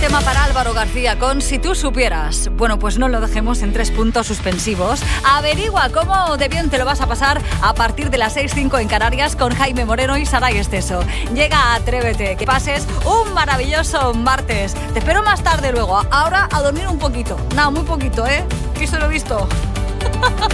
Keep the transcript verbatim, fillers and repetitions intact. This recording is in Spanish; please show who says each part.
Speaker 1: tema para Álvaro García con Si tú supieras. Bueno, pues no lo dejemos en tres puntos suspensivos. Averigua cómo de bien te lo vas a pasar a partir de las seis cinco en Canarias con Jaime Moreno y Saray Esteso. Llega Atrévete, que pases un maravilloso martes. Te espero más tarde luego. Ahora a dormir un poquito. Nada, muy poquito, ¿eh? Que se lo he visto.